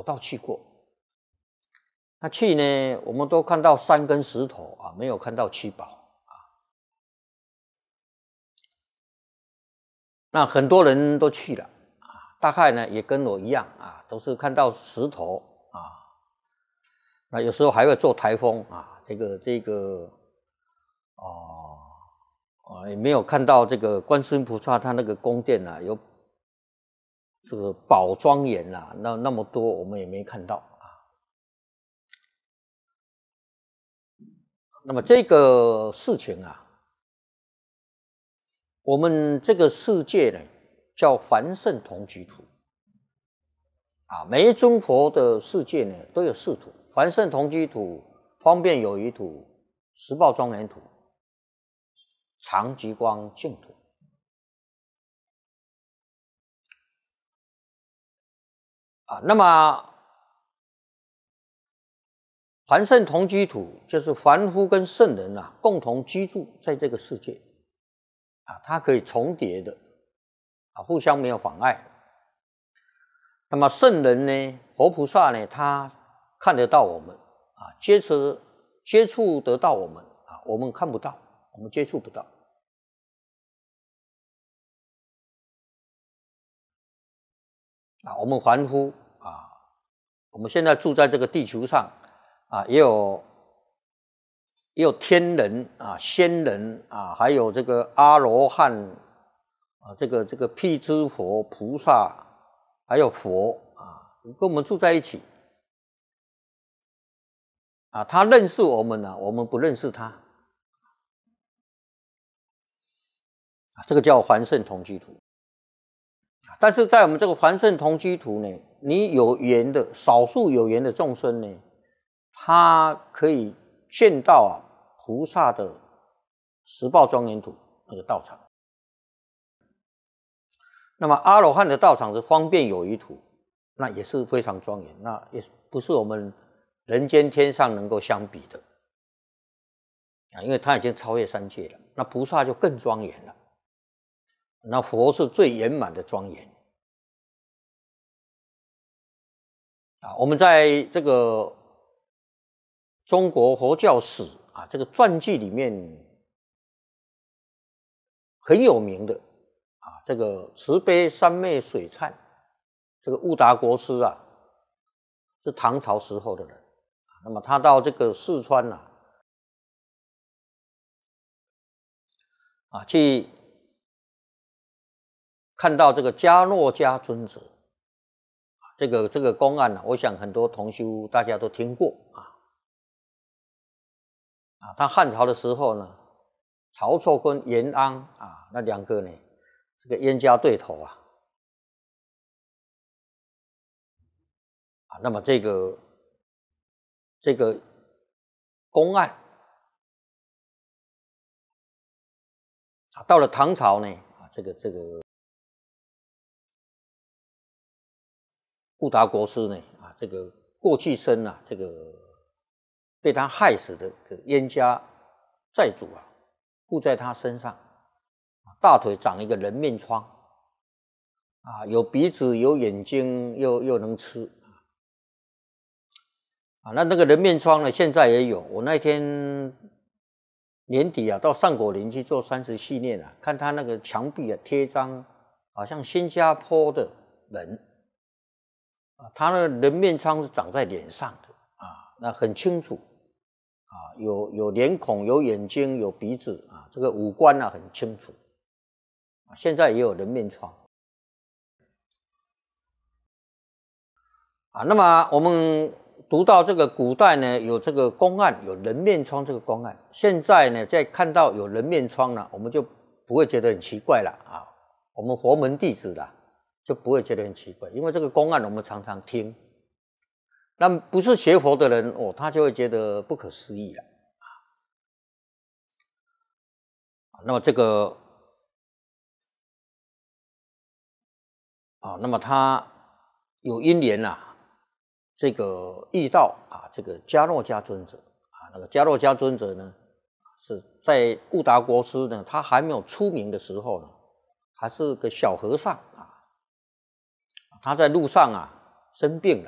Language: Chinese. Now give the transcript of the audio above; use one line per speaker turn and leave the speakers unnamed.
倒去过。那去呢，我们都看到山跟石头啊，没有看到七宝啊。那很多人都去了啊，大概呢也跟我一样啊，都是看到石头啊。那有时候还会做台风啊，也没有看到这个观世音菩萨他那个宫殿啊，有这个宝庄严啊，那么多我们也没看到啊。那么这个事情啊，我们这个世界呢叫凡圣同居土啊，每一尊佛的世界呢都有四土：凡圣同居土、方便有余土、十报庄严土、常寂光净土。啊，那么凡圣同居土就是凡夫跟圣人啊共同居住在这个世界啊，它可以重叠的啊，互相没有妨碍。那么圣人呢，佛菩萨呢，他看得到我们啊，接触得到我们啊，我们看不到，我们接触不到。啊，我们凡夫啊，我们现在住在这个地球上啊，也有天人啊、仙人啊，还有这个阿罗汉啊，这个辟支佛、菩萨，还有佛啊，跟我们住在一起啊。他认识我们呢，我们不认识他啊，这个叫凡圣同居土。但是在我们这个凡圣同居土呢，你有缘的少数有缘的众生呢，他可以见到啊菩萨的十报庄严土那个道场。那么阿罗汉的道场是方便有余土，那也是非常庄严，那也不是我们人间天上能够相比的啊，因为他已经超越三界了。那菩萨就更庄严了，那佛是最圆满的庄严啊。我们在这个中国佛教史啊这个传记里面很有名的啊，这个慈悲三昧水忏，这个悟达国师啊，是唐朝时候的人。那么他到这个四川去看到这个迦诺迦尊者，这个公案呢，我想很多同修大家都听过啊。他汉朝的时候呢，曹错跟严安啊，那两个呢，这个冤家对头啊，那么这个公案啊，到了唐朝呢啊，这个悟达国师呢啊，这个过去生啊，这个被他害死的冤家债主啊，附在他身上，大腿长一个人面疮啊，有鼻子有眼睛，又能吃啊。那个人面疮呢，现在也有。我那天年底啊，到上果林去做30系列啊，看他那个墙壁啊贴张，好像新加坡的人啊，他那个人面疮是长在脸上的啊，那很清楚啊，有脸孔，有眼睛，有鼻子啊，这个五官啊很清楚啊。现在也有人面疮啊。那么我们读到这个古代呢，有这个公案，有人面疮这个公案。现在呢，再看到有人面疮呢，我们就不会觉得很奇怪了啊。我们佛门弟子啦，就不会觉得很奇怪，因为这个公案我们常常听。那不是学佛的人哦，他就会觉得不可思议了啊。那么这个啊，那么他有因缘这个遇到这个迦诺迦尊者啊，那个迦诺迦尊者呢，是在悟达国师呢，他还没有出名的时候呢，还是个小和尚啊，他在路上生病了